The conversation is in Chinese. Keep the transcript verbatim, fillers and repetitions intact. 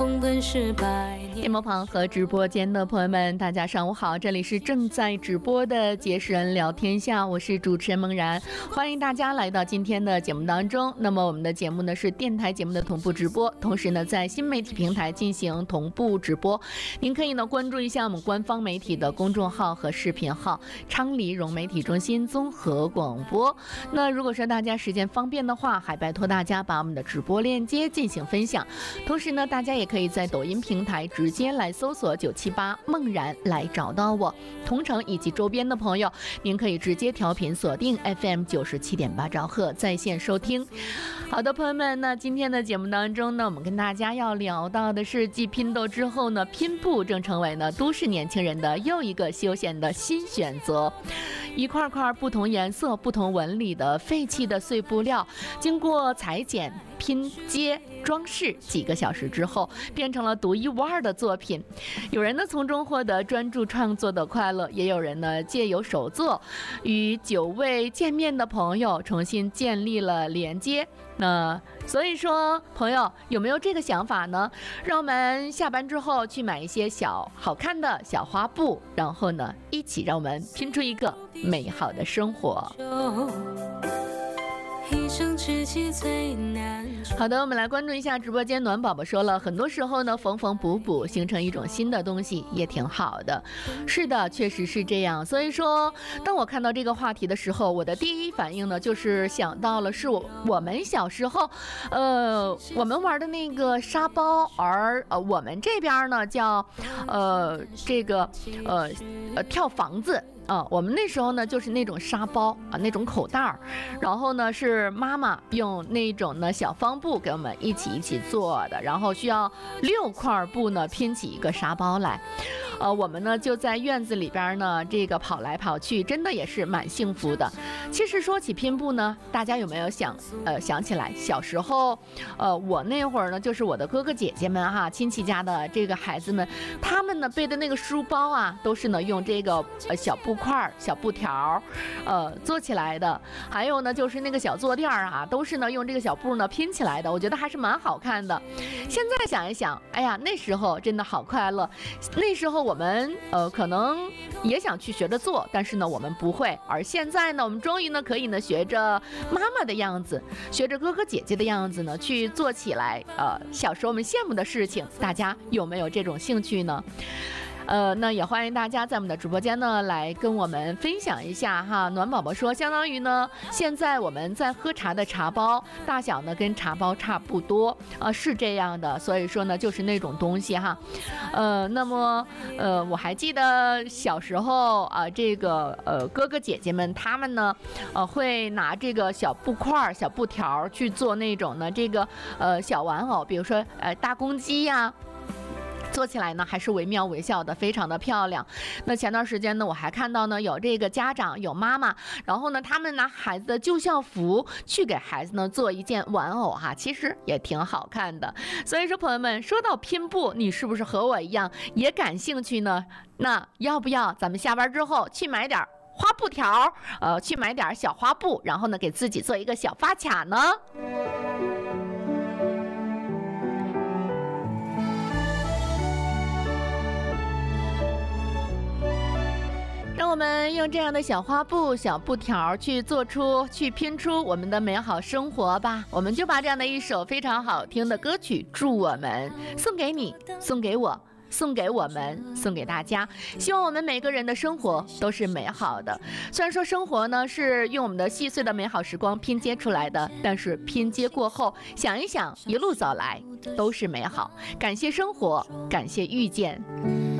风奔是百年。 电波旁和直播间的朋友们，大家上午好，这里是正在直播的结识人聊天下，我是主持人梦然，欢迎大家来到今天的节目当中。那么我们的节目呢是电台节目的同步直播，同时呢在新媒体平台进行同步直播，您可以呢关注一下我们官方媒体的公众号和视频号昌黎融媒体中心综合广播。那如果说大家时间方便的话，还拜托大家把我们的直播链接进行分享，同时呢大家也可以在抖音平台直接来搜索九七八梦然来找到我。同城以及周边的朋友，您可以直接调频锁定 F M 九十七点八兆赫在线收听。好的，朋友们，那今天的节目当中呢，我们跟大家要聊到的是，继拼斗之后呢，拼布正成为呢都市年轻人的又一个休闲的新选择。一块块不同颜色、不同纹理的废弃的碎布料，经过裁剪、拼接、装饰几个小时之后，变成了独一无二的作品。有人呢从中获得专注创作的快乐，也有人呢借由手作与久未见面的朋友重新建立了连接。那所以说，朋友有没有这个想法呢？让我们下班之后去买一些小好看的小花布，然后呢一起让我们拼出一个美好的生活。好的，我们来关注一下直播间。暖宝宝说了，很多时候呢缝缝补补形成一种新的东西也挺好的。是的，确实是这样。所以说当我看到这个话题的时候，我的第一反应呢就是想到了是我我们小时候呃我们玩的那个沙包，而呃我们这边呢叫呃这个呃呃跳房子啊，我们那时候呢就是那种沙包啊，那种口袋儿，然后呢是妈妈用那种呢小方布给我们一起一起做的，然后需要六块布呢拼起一个沙包来。呃，我们呢就在院子里边呢这个跑来跑去，真的也是蛮幸福的。其实说起拼布呢，大家有没有想呃想起来小时候，呃我那会儿呢就是我的哥哥姐姐们哈，亲戚家的这个孩子们，他们呢背的那个书包啊，都是呢用这个呃小布块、小布条呃做起来的。还有呢就是那个小坐垫啊，都是呢用这个小布呢拼起来的，我觉得还是蛮好看的。现在想一想，哎呀，那时候真的好快乐。那时候我们呃可能也想去学着做，但是呢我们不会。而现在呢，我们终于呢可以呢学着妈妈的样子，学着哥哥姐姐的样子呢去做起来呃小时候我们羡慕的事情。大家有没有这种兴趣呢？呃，那也欢迎大家在我们的直播间呢来跟我们分享一下哈。暖宝宝说，相当于呢现在我们在喝茶的茶包大小呢跟茶包差不多啊、呃，是这样的，所以说呢就是那种东西哈。呃，那么呃我还记得小时候啊、呃，这个呃哥哥姐姐们他们呢呃会拿这个小布块、小布条去做那种呢这个呃小玩偶，比如说呃大公鸡呀。做起来呢还是惟妙惟肖的，非常的漂亮。那前段时间呢我还看到呢有这个家长有妈妈，然后呢他们拿孩子的旧校服去给孩子呢做一件玩偶哈，其实也挺好看的。所以说朋友们，说到拼布，你是不是和我一样也感兴趣呢？那要不要咱们下班之后去买点花布条，呃去买点小花布，然后呢给自己做一个小发卡呢？让我们用这样的小花布、小布条去做出、去拼出我们的美好生活吧。我们就把这样的一首非常好听的歌曲《祝我们》送给你，送给我，送给我们，送给大家。希望我们每个人的生活都是美好的。虽然说生活呢是用我们的细碎的美好时光拼接出来的，但是拼接过后，想一想，一路走来都是美好。感谢生活，感谢遇见。